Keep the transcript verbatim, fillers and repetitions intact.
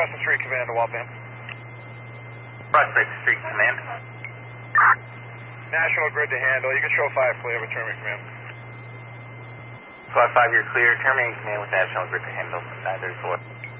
across the street, command to Waltham. Prospect Street, command. National Grid to handle. You can show five clear, return me command. Squad five, you're clear. Terminating command with National Grid to handle. nine thirty-four.